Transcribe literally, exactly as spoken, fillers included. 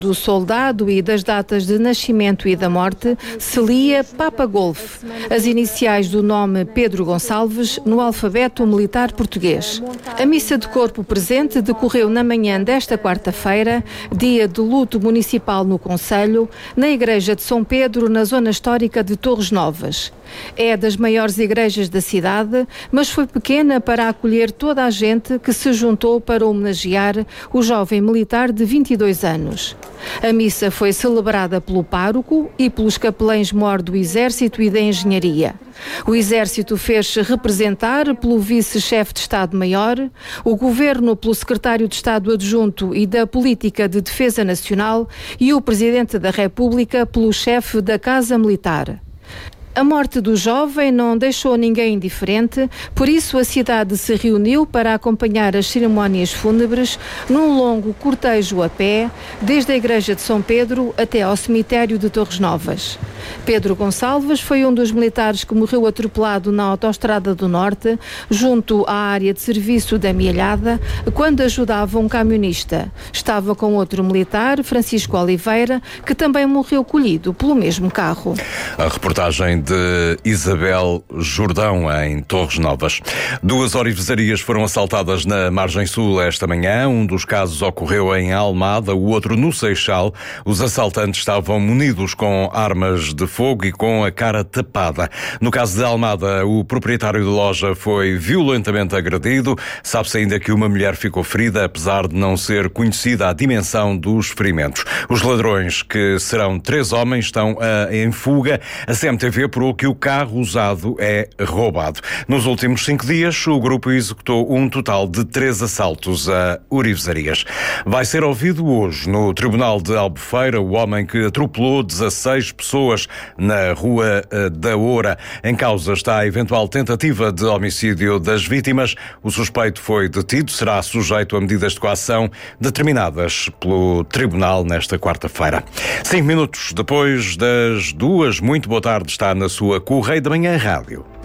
do soldado e das datas de nascimento e da morte, se lia Papa Golf, as iniciais do nome Pedro Gonçalves no alfabeto militar português. A missa de corpo presente decorreu na manhã desta quarta-feira, dia de luto municipal no concelho, na igreja de São Pedro, na zona histórica de Torres Novas. É das maiores igrejas da cidade, mas foi pequena para acolher toda a gente que se juntou para homenagear o jovem militar de vinte e dois anos. A missa foi celebrada pelo pároco e pelos capelães-mor do Exército e da Engenharia. O Exército fez-se representar pelo vice-chefe de Estado-Maior, o Governo pelo secretário de Estado adjunto e da Política de Defesa Nacional e o Presidente da República pelo chefe da Casa Militar. A morte do jovem não deixou ninguém indiferente, por isso a cidade se reuniu para acompanhar as cerimónias fúnebres num longo cortejo a pé, desde a igreja de São Pedro até ao cemitério de Torres Novas. Pedro Gonçalves foi um dos militares que morreu atropelado na Autoestrada do Norte, junto à área de serviço da Mielhada, quando ajudava um camionista. Estava com outro militar, Francisco Oliveira, que também morreu colhido pelo mesmo carro. A reportagem de Isabel Jordão, em Torres Novas. Duas orivesarias foram assaltadas na margem sul esta manhã. Um dos casos ocorreu em Almada, o outro no Seixal. Os assaltantes estavam munidos com armas de fogo e com a cara tapada. No caso de Almada, o proprietário da loja foi violentamente agredido. Sabe-se ainda que uma mulher ficou ferida, apesar de não ser conhecida a dimensão dos ferimentos. Os ladrões, que serão três homens, estão uh, em fuga. A C M T V apurou que o carro usado é roubado. Nos últimos cinco dias, o grupo executou um total de três assaltos a orivesarias. Vai ser ouvido hoje no Tribunal de Albufeira o homem que atropelou dezasseis pessoas na Rua da Oura. Em causa está a eventual tentativa de homicídio das vítimas. O suspeito foi detido, será sujeito a medidas de coação determinadas pelo Tribunal nesta quarta-feira. Cinco minutos depois das duas, muito boa tarde, está na sua Correio da Manhã Rádio.